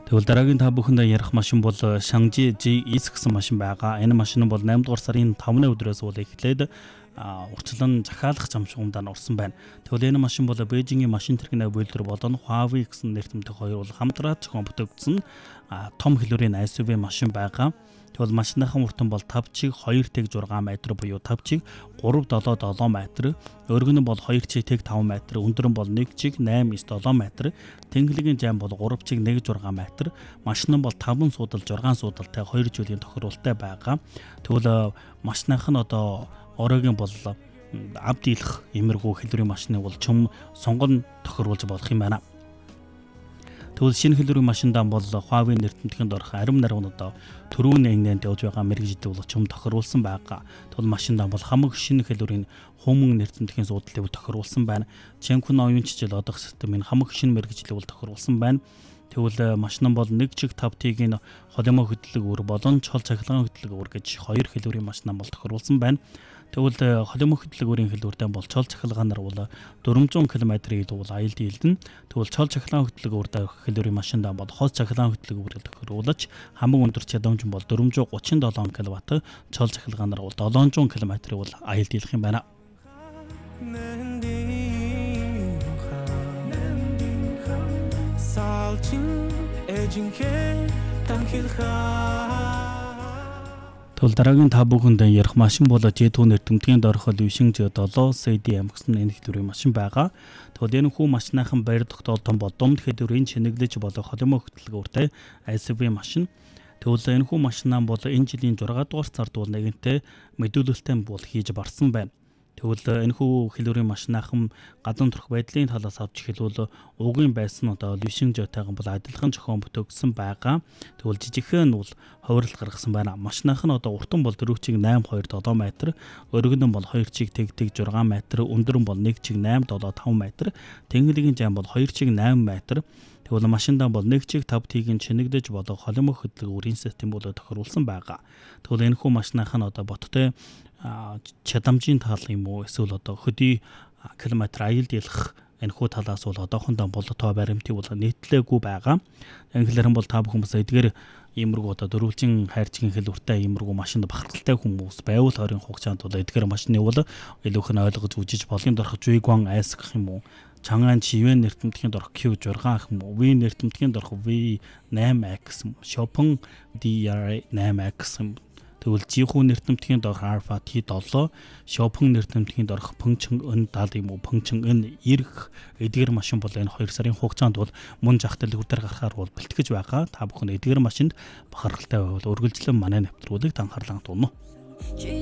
Тэгвэл дараагийн та бүхэндээ ярих машин бол Shangji GS гэсэн машин байгаа. Энэ машин бол 8 дугаар сарын 5-ны өдрөөс бол эхлээд урчлан захиалах замшгундаа орсон байна. Тэгвэл энэ машин бол Бээжингийн машин тэрэгний үйлдвэр болон Huawei гэсэн нэртэмтэй хоёр бол хамтраад зохион бүтэгдсэн том хэлбэрийн SUV машин байгаа. Тэгвэл машиныхан уртан бол 5 чиг 2.6 метр буюу 5 чиг 3.77 метр, өргөн нь бол 2 чиг 5 метр, өндөр нь бол 1 чиг 8.7 метр, тэнхлэгийн жам бол 3 чиг 1.6 метр, машин нь бол 5 суудал 6 суудалтай 2 жилийн тохируулалттай байгаа. Тэгвэл машиных нь одоо оройн бол авд дийлэх эмэрхүү хэлбэрийн машины бол чөм сонгон тохируулж болох юм байна. Тэгвэл шинэ хэлбэрийн машиндаа бол Huawei нэртэмтгэнд орох арим нарийн одоо төрүүн нэгнэнд явж байгаа мэрэгжил бол чөм тохируулсан байгаа. Тэгвэл машиндаа бол хамаг шинэ хэлбэрийн хүмүүн нэртэмтгэхийн суудлыг тохируулсан байна. Ченкун оюун чижил одох системийн хамаг шинэ мэрэгжлийг бол тохируулсан байна. Тэгвэл машин бол 1 чиг 5T-ийн холимоо хөдлөг өр болон чол цахилгаан хөдлөг өр гэж хоёр хэлбэрийн машин бол тохируулсан байна. Тэгвэл холимоо хөдлөг өрийн хэлбэртэй бол чол цахилгаанаар бол 400 км-ийн бол аял дийлдэн. Тэгвэл чол цахилгаан хөдлөг өр дэх хэлбэрийн машиндаа бол хол цахилгаан хөдлөг өрийг тохируулж хамаг өндөр чадамж бол 437 кW, чол цахилгаанаар бол 700 км-ийг бол аял дийлэх юм байна. Тэгвэл дараагийн та бүхэнд ярих машин бол J2 нэртэмтгэнд орох Лившинг J7 CDM гэсэн энэ хэлбэрийн машин байгаа. Тэгвэл энэ хүү машиныхан баяр тогтоолтон бол дунд хэлбэрийн чиглэж болох холимоо хөтөлгөөртэй SUV машин. Тэгвэл энэ хүү машинаа бол энэ жилийн 6 дугаар сард бол нэгэнтээ мэдүүлэлттэй бол хийж барсан байна. Тэгвэл энэ хүү хэлбэрийн машинахан гадна төрх байдлын талаас авч хэлбэл угийн байсан одоо Лившинг J-тайхан бол адилхан зохион бүтэгдсэн байгаа. Тэгвэл жижигхэн бол хувирлал гаргасан байна. Машинаах нь одоо уртан бол 4 чиг 8.27 метр, өргөн нь бол 2 чиг 6 метр, өндөр нь бол 1 чиг 8.5 метр, тэнхлэгийн жам бол 2 чиг 8 метр. Тэгвэл машиндаа бол 1 чиг 5T-ийн чинэгдэж болох холимоо хөдлөг өрийн систем бол тохируулсан байгаа. Тэгвэл энэ хүү машинаах нь одоо боттой чадамжийн тал юм уу эсвэл одоо хөдий километр аял дийлэх энэ хүү талаас бол одоохондоо бол тоо баримтыг бол нийтлээгүй байгаа. Инглерэн бол та бүхэн бас эдгээр иймэрхүү одоо дөрвөлжин хайрцгийн хэлбэртэй иймэрхүү машинд бахархалтай хүмүүс байвал хорийн хугацаанд бол эдгээр машины бол илүүх нь ойлгож үжиж болын дорох Juiguan S гэх юм уу, Chang'an Chiyuan нэртэмтгэнд орох Q6 гэх юм уу, V нэртэмтгэнд орох V8X, Chopin DR8X юм. Тэгвэл Jihoo нэртэмтгэнд орох Alpha T7, Chopin нэртэмтгэнд орох Pengcheng N70 юм уу, Pengcheng N90 эдгээр машин бол энэ 2 сарын хугацаанд бол мөн жахтал хүрээр гарахаар бол бэлтгэж байгаа. Та бүхэн эдгээр машинд бахархалтай байвал үргэлжлэн манай нэвтрүүлэгт анхаарлаа хандуулна.